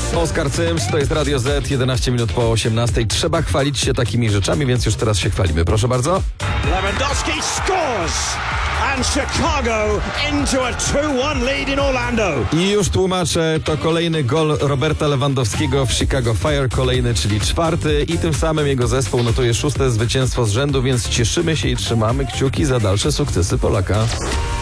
Oskar Cyms, to jest Radio Z, 11 minut po 18. Trzeba chwalić się takimi rzeczami, więc już teraz się chwalimy. Proszę bardzo. Lewandowski scores and Chicago into a 2-1 lead in Orlando. I już tłumaczę, to kolejny gol Roberta Lewandowskiego w Chicago Fire, kolejny, czyli 4. I tym samym jego zespół notuje 6. zwycięstwo z rzędu, więc cieszymy się i trzymamy kciuki za dalsze sukcesy Polaka.